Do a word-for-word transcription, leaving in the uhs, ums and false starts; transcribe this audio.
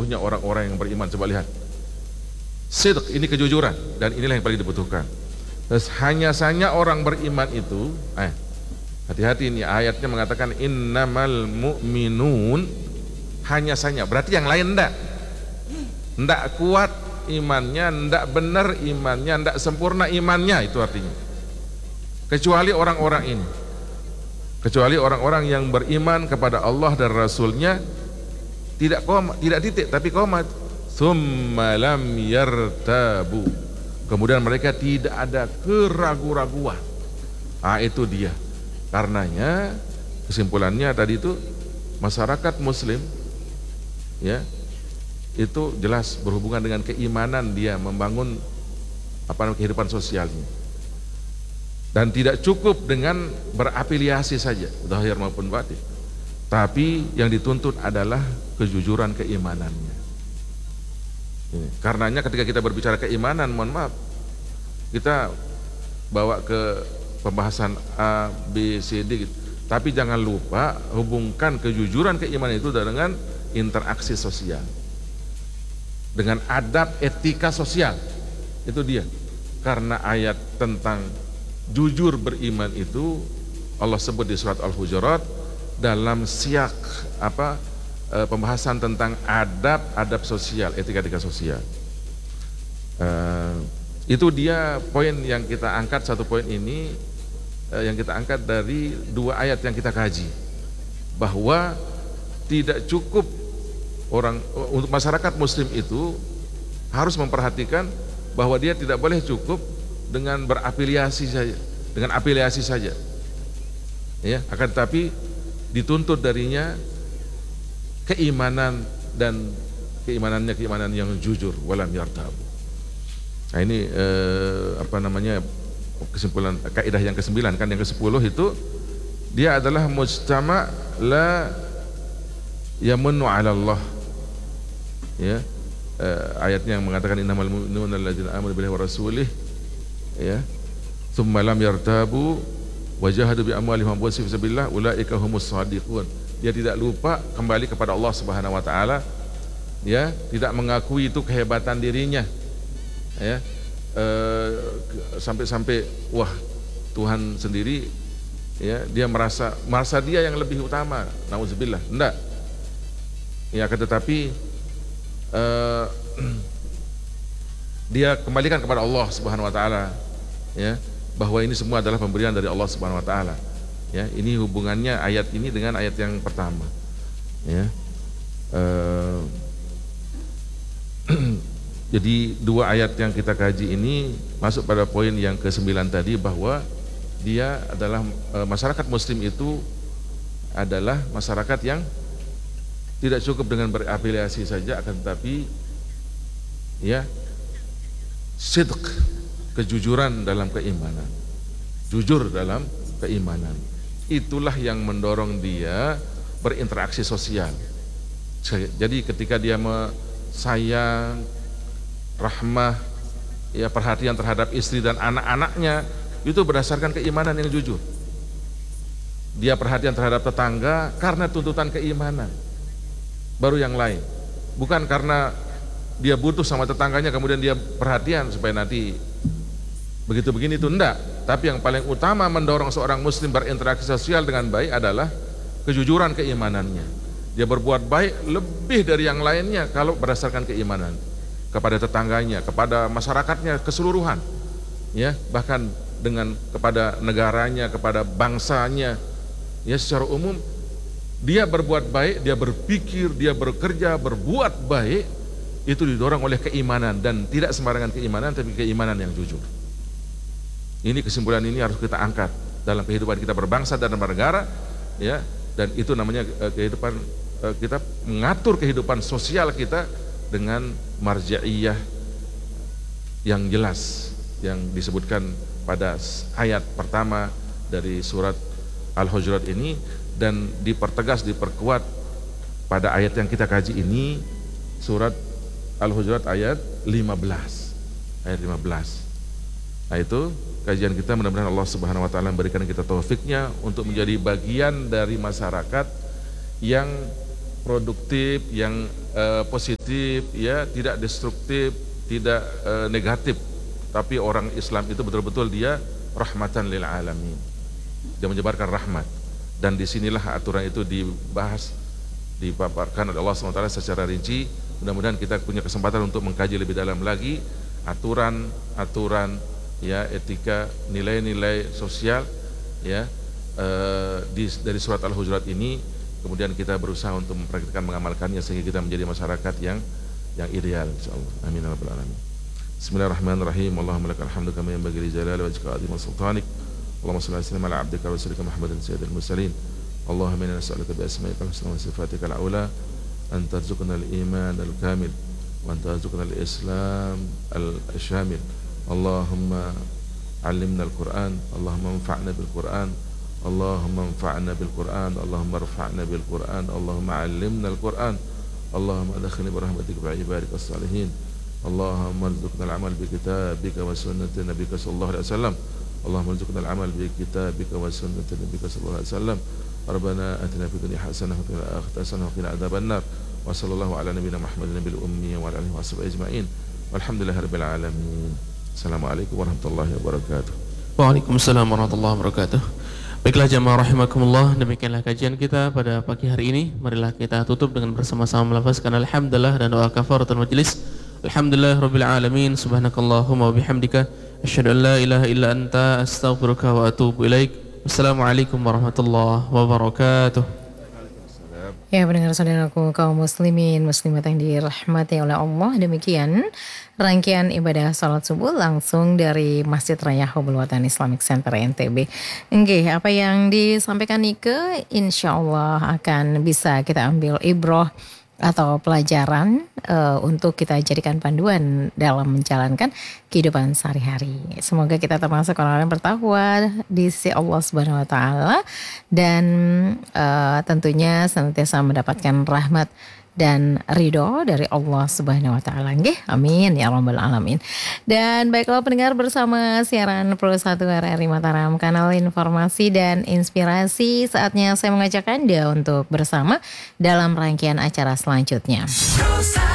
sesungguhnya orang-orang yang beriman. Coba lihat, sidq ini kejujuran, dan inilah yang paling dibutuhkan. Terus hanya saja orang beriman itu, eh, hati-hati ini ayatnya mengatakan innamal mu'minun, hanya saja, berarti yang lain enggak, enggak kuat imannya, enggak benar imannya, enggak sempurna imannya, itu artinya. Kecuali orang-orang ini, kecuali orang-orang yang beriman kepada Allah dan Rasulnya, tidak koma, tidak titik, tapi koma. Tsumma lam yartabu, kemudian mereka tidak ada keraguan-raguan. Ah, itu dia. Karenanya kesimpulannya tadi itu, masyarakat muslim ya itu jelas berhubungan dengan keimanan, dia membangun apa namanya kehidupan sosialnya, dan tidak cukup dengan berafiliasi saja zahir maupun batin, tapi yang dituntut adalah kejujuran keimanannya. Ini. Karenanya ketika kita berbicara keimanan, mohon maaf, kita bawa ke pembahasan A, B, C, D gitu. Tapi jangan lupa hubungkan kejujuran keimanan itu dengan interaksi sosial, dengan adab etika sosial. Itu dia. Karena ayat tentang jujur beriman itu Allah sebut di surat Al-Hujurat dalam siak apa e, pembahasan tentang adab-adab sosial, etika-etika sosial. E, itu dia poin yang kita angkat, satu poin ini e, yang kita angkat dari dua ayat yang kita kaji, bahwa tidak cukup orang untuk masyarakat muslim itu harus memperhatikan bahwa dia tidak boleh cukup dengan berafiliasi saja, dengan afiliasi saja, ya, akan tetapi dituntut darinya keimanan, dan keimanannya keimanan yang jujur, walam yartab. Nah ini eh, apa namanya kesimpulan kaidah yang kesembilan, kan yang kesepuluh itu dia adalah mujtama la yamunnu ala Allah, ya, eh, ayatnya yang mengatakan innamal mu'minuna alladzina amanu billahi wa rasulih, ya, tsumma lam yartabu wajahadu bi amwalihim wa anfusihim fi sabilillah ulaika humus shadiqun. Dia tidak lupa kembali kepada Allah Subhanahu wa taala, ya, tidak mengakui itu kehebatan dirinya, ya, eh, sampai-sampai wah Tuhan sendiri, ya, dia merasa merasa dia yang lebih utama, nauzubillah. Enggak, ya, tetapi eh, dia kembalikan kepada Allah Subhanahu wa taala, ya, bahwa ini semua adalah pemberian dari Allah Subhanahu wa taala. Ya, ini hubungannya ayat ini dengan ayat yang pertama, ya. Uh, jadi dua ayat yang kita kaji ini masuk pada poin yang kesembilan tadi, bahwa dia adalah uh, masyarakat muslim itu adalah masyarakat yang tidak cukup dengan berafiliasi saja, akan tetapi, ya, sidq, kejujuran dalam keimanan, jujur dalam keimanan. Itulah yang mendorong dia berinteraksi sosial. Jadi ketika dia sayang, rahmah, ya, perhatian terhadap istri dan anak-anaknya, itu berdasarkan keimanan yang jujur. Dia perhatian terhadap tetangga karena tuntutan keimanan, baru yang lain. Bukan karena dia butuh sama tetangganya kemudian dia perhatian supaya nanti begitu begini, itu enggak. Tapi yang paling utama mendorong seorang muslim berinteraksi sosial dengan baik adalah kejujuran keimanannya. Dia berbuat baik lebih dari yang lainnya kalau berdasarkan keimanan kepada tetangganya, kepada masyarakatnya keseluruhan, ya, bahkan dengan kepada negaranya, kepada bangsanya, ya, secara umum dia berbuat baik, dia berpikir, dia bekerja, berbuat baik, itu didorong oleh keimanan, dan tidak sembarangan keimanan, tapi keimanan yang jujur. Ini kesimpulan ini harus kita angkat dalam kehidupan kita berbangsa dan bernegara, ya, dan itu namanya uh, kehidupan uh, kita mengatur kehidupan sosial kita dengan marja'iyah yang jelas yang disebutkan pada ayat pertama dari surat Al-Hujurat ini, dan dipertegas, diperkuat pada ayat yang kita kaji ini, surat Al-Hujurat ayat lima belas, ayat lima belas. Nah itu kajian kita, mudah-mudahan Allah Subhanahu wa taala memberikan kita taufiknya untuk menjadi bagian dari masyarakat yang produktif, yang uh, positif, ya, tidak destruktif, tidak uh, negatif. Tapi orang Islam itu betul-betul dia rahmatan lil alamin. Dia menyebarkan rahmat. Dan disinilah aturan itu dibahas, dipaparkan oleh Allah subhanahu wa taala secara rinci. Mudah-mudahan kita punya kesempatan untuk mengkaji lebih dalam lagi aturan-aturan, ya, etika, nilai-nilai sosial, ya, eh, di, dari surat Al-Hujurat ini. Kemudian kita berusaha untuk mempraktikkan, mengamalkannya sehingga kita menjadi masyarakat yang yang ideal, insyaallah. Amin ya rabbal alamin. Bismillahirrahmanirrahim. Allahumma lakal hamdu kama yanbaghi li jalali wajhika wa 'azimi sultanik. Allahumma shalli ala sayyidina 'abdika wa rasulika Muhammadin sayyidil mursalin. Allahumma inna nas'aluka bi asma'ikal husna wa sifatikal ula an tarzuqna al-iman al-kamil wa an tarzuqna al-islam al-shamil. Allahumma 'allimna al-Qur'an, Allahumma anfa'na bil-Qur'an, Allahumma anfa'na bil-Qur'an, Allahumma irfa'na bil-Qur'an, Allahumma 'allimna al-Qur'an, Allahumma adkhilna bi rahmatika fi ibadikas salihin. Allahumma arzuqna al-amal bi kitabika wa sunnati nabiyyika sallallahu alaihi wasallam. Allahumma arzuqna al-amal bi kitabika wa sunnati nabiyyika sallallahu alaihi wasallam. Rabbana atina fid dunya hasanah wa fil akhirati hasanah wa qina adzabannar. Wa sallallahu ala nabiyyina Muhammadin nabiyil ummi wa ala alihi washabihi ajma'in. Walhamdulillahirabbil alamin. Assalamualaikum warahmatullahi wabarakatuh. Waalaikumsalam warahmatullahi wabarakatuh. Baiklah jamaah rahimakumullah, demikianlah kajian kita pada pagi hari ini. Marilah kita tutup dengan bersama-sama melafazkan alhamdulillah dan doa kafaratul majlis. Alhamdulillahirabbil alamin. Subhanakallahumma wa bihamdika asyhadu an la ilaha illa anta astaghfiruka wa atubu ilaik. Assalamualaikum warahmatullahi wabarakatuh. Ya, pendengar saudaraku kaum muslimin muslimat yang dirahmati oleh Allah, demikian rangkaian ibadah salat subuh langsung dari Masjid Raya Hubul Watan Islamic Center N T B. Nggih, apa yang disampaikan Nike insyaallah akan bisa kita ambil ibrah atau pelajaran uh, untuk kita jadikan panduan dalam menjalankan kehidupan sehari-hari. Semoga kita termasuk orang-orang bertakwa di sisi Allah Subhanahu wa taala dan uh, tentunya senantiasa mendapatkan rahmat dan ridho dari Allah Subhanahu wa taala. Nggih, amin ya rabbal alamin. Dan baiklah pendengar, bersama siaran Pro satu R R I Mataram, kanal informasi dan inspirasi, saatnya saya mengajak Anda untuk bersama dalam rangkaian acara selanjutnya.